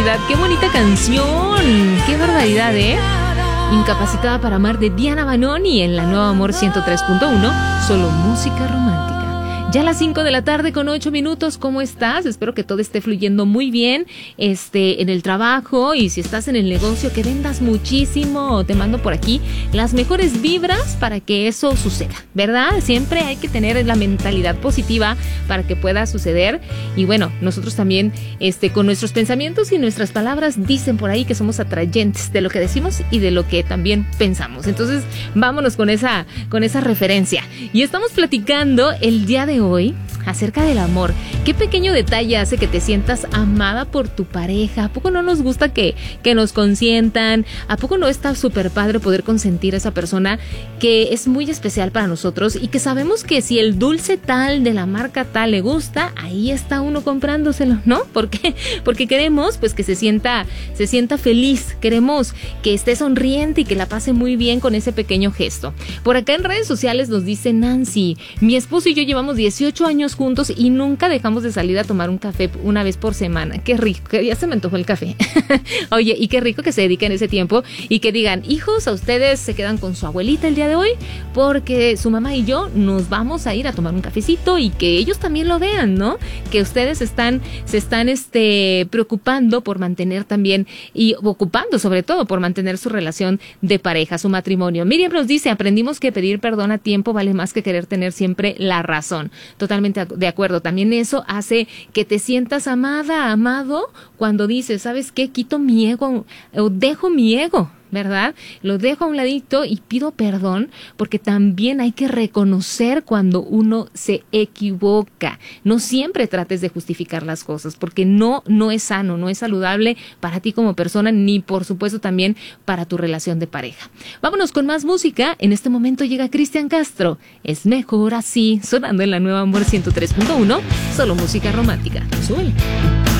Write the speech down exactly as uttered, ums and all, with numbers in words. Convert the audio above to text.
barbaridad! ¡Qué bonita canción! ¡Qué barbaridad, eh! Incapacitada para amar, de Diana Banoni, en la Nueva Amor ciento tres punto uno, solo música romántica. Ya a las cinco de la tarde con ocho minutos, ¿cómo estás? Espero que todo esté fluyendo muy bien este, en el trabajo, y si estás en el negocio, que vendas muchísimo. Te mando por aquí las mejores vibras para que eso suceda, ¿verdad? Siempre hay que tener la mentalidad positiva para que pueda suceder. Y bueno, nosotros también este, con nuestros pensamientos y nuestras palabras, dicen por ahí que somos atrayentes de lo que decimos y de lo que también pensamos. Entonces vámonos con esa, con esa referencia. Y estamos platicando el día de hoy acerca del amor. ¿Qué pequeño detalle hace que te sientas amada por tu pareja? ¿A poco no nos gusta que, que nos consientan? ¿A poco no está súper padre poder consentir a esa persona que es muy especial para nosotros y que sabemos que si el dulce tal de la marca tal le gusta, ahí está uno comprándoselo, ¿no? ¿Por qué? Porque queremos pues que se sienta, se sienta feliz, queremos que esté sonriente y que la pase muy bien con ese pequeño gesto. Por acá en redes sociales nos dice Nancy: mi esposo y yo llevamos dieciocho años juntos y nunca dejamos de salir a tomar un café una vez por semana. Qué rico, que ya se me antojó el café. Oye, y qué rico que se dediquen ese tiempo y que digan: hijos, a ustedes se quedan con su abuelita el día de hoy porque su mamá y yo nos vamos a ir a tomar un cafecito, y que ellos también lo vean, ¿no? Que ustedes están, se están este, preocupando por mantener también, y ocupando sobre todo por mantener su relación de pareja, su matrimonio. Miriam nos dice: aprendimos que pedir perdón a tiempo vale más que querer tener siempre la razón. Totalmente de acuerdo. También eso hace que te sientas amada, amado, cuando dices: ¿sabes qué? Quito mi ego, o dejo mi ego, ¿verdad? Lo dejo a un ladito y pido perdón, porque también hay que reconocer cuando uno se equivoca. No siempre trates de justificar las cosas, porque no, no es sano, no es saludable para ti como persona, ni por supuesto también para tu relación de pareja. Vámonos con más música. En este momento llega Cristian Castro. Es mejor así, sonando en la Nueva Amor ciento tres punto uno, solo música romántica. Súbele.